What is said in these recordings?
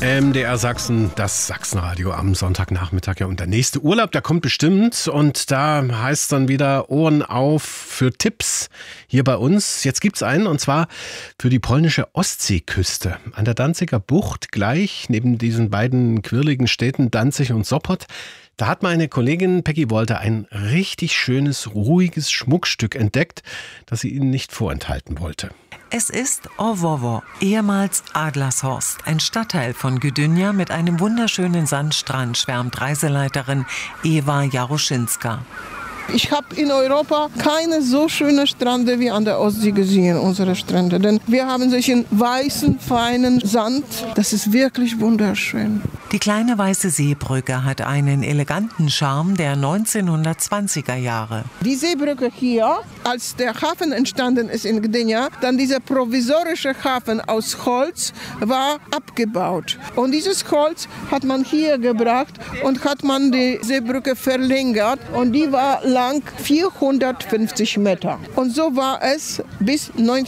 MDR Sachsen, das Sachsenradio am Sonntagnachmittag. Ja, und der nächste Urlaub, der kommt bestimmt. Und da heißt dann wieder Ohren auf für Tipps hier bei uns. Jetzt gibt's einen, und zwar für die polnische Ostseeküste. An der Danziger Bucht, gleich neben diesen beiden quirligen Städten Danzig und Sopot. Da hat meine Kollegin Peggy Wolter ein richtig schönes, ruhiges Schmuckstück entdeckt, das sie Ihnen nicht vorenthalten wollte. Es ist Orwowo, ehemals Adlershorst, ein Stadtteil von Gdynia mit einem wunderschönen Sandstrand, schwärmt Reiseleiterin Eva Jaroszynska. Ich habe in Europa keine so schönen Strände wie an der Ostsee gesehen, unsere Strände. Denn wir haben solchen weißen, feinen Sand. Das ist wirklich wunderschön. Die kleine weiße Seebrücke hat einen eleganten Charme der 1920er Jahre. Die Seebrücke hier, als der Hafen entstanden ist in Gdynia, dann dieser provisorische Hafen aus Holz war abgebaut. Und dieses Holz hat man hier gebracht und hat man die Seebrücke verlängert. Und die war lang 450 Meter. Und so war es bis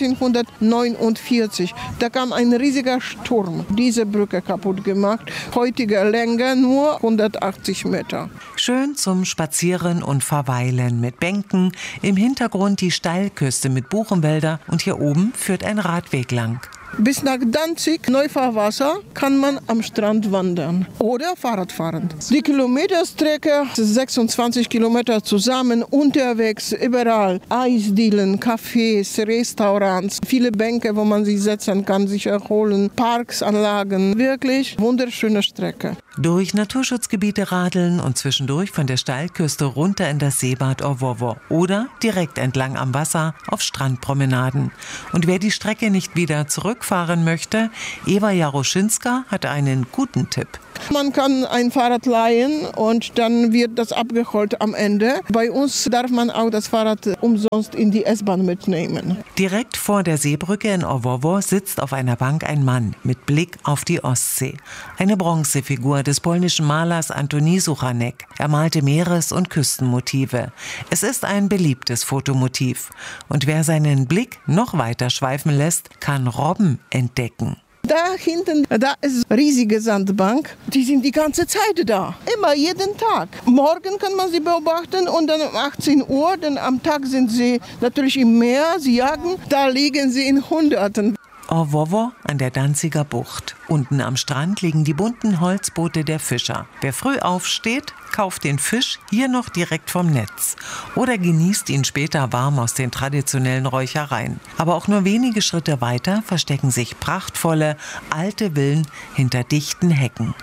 1949. Da kam ein riesiger Sturm, diese Brücke kaputt gemacht. Heutige Länge nur 180 Meter. Schön zum Spazieren und Verweilen mit Bänken, im Hintergrund die Steilküste mit Buchenwälder und hier oben führt ein Radweg lang. Bis nach Danzig, Neufahrwasser, kann man am Strand wandern oder Fahrrad fahren. Die Kilometerstrecke, 26 Kilometer zusammen, unterwegs, überall. Eisdielen, Cafés, Restaurants, viele Bänke, wo man sich setzen kann, sich erholen, Parks, Anlagen. Wirklich wunderschöne Strecke. Durch Naturschutzgebiete radeln und zwischendurch von der Steilküste runter in das Seebad Orwowo oder direkt entlang am Wasser auf Strandpromenaden. Und wer die Strecke nicht wieder zurückfahren möchte, Eva Jaroszynska hat einen guten Tipp. Man kann ein Fahrrad leihen und dann wird das abgeholt am Ende. Bei uns darf man auch das Fahrrad umsonst in die S-Bahn mitnehmen. Direkt vor der Seebrücke in Orwowo sitzt auf einer Bank ein Mann mit Blick auf die Ostsee. Eine Bronzefigur des polnischen Malers Antoni Suchanek. Er malte Meeres- und Küstenmotive. Es ist ein beliebtes Fotomotiv. Und wer seinen Blick noch weiter schweifen lässt, kann Robben entdecken. Da hinten, da ist eine riesige Sandbank. Die sind die ganze Zeit da. Immer, jeden Tag. Morgen kann man sie beobachten und dann um 18 Uhr, denn am Tag sind sie natürlich im Meer, sie jagen. Da liegen sie in Hunderten. Orwowo an der Danziger Bucht. Unten am Strand liegen die bunten Holzboote der Fischer. Wer früh aufsteht, kauft den Fisch hier noch direkt vom Netz oder genießt ihn später warm aus den traditionellen Räuchereien. Aber auch nur wenige Schritte weiter verstecken sich prachtvolle, alte Villen hinter dichten Hecken.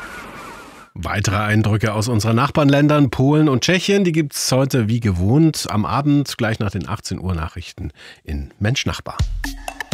Weitere Eindrücke aus unseren Nachbarländern Polen und Tschechien, die gibt's heute wie gewohnt am Abend, gleich nach den 18 Uhr Nachrichten in Mensch Nachbar.